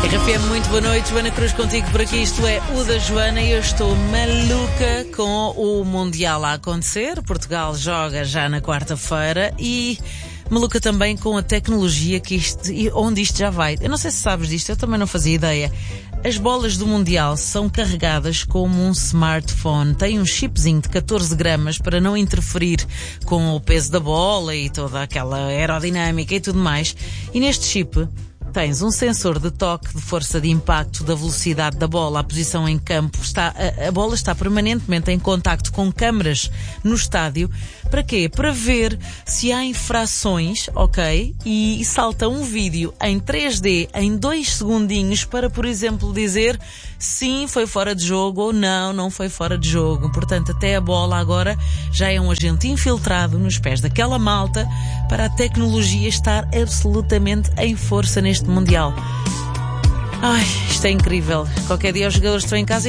RFM, muito boa noite. Joana Cruz contigo por aqui. Isto é o da Joana e eu estou maluca com o Mundial a acontecer. Portugal joga já na quarta-feira e maluca também com a tecnologia onde isto já vai. Eu não sei se sabes disto, eu também não fazia ideia. As bolas do Mundial são carregadas como um smartphone. Tem um chipzinho de 14 gramas para não interferir com o peso da bola e toda aquela aerodinâmica e tudo mais. E neste chip tens um sensor de toque, de força de impacto, da velocidade da bola, a posição em campo. A bola está permanentemente em contacto com câmaras no estádio. Para quê? Para ver se há infrações, ok? E salta um vídeo em 3D em 2 segundinhos para, por exemplo, dizer sim, foi fora de jogo ou não, não foi fora de jogo. Portanto, até a bola agora já é um agente infiltrado nos pés daquela malta para a tecnologia estar absolutamente em força neste Mundial. Ai, isto é incrível. Qualquer dia os jogadores estão em casa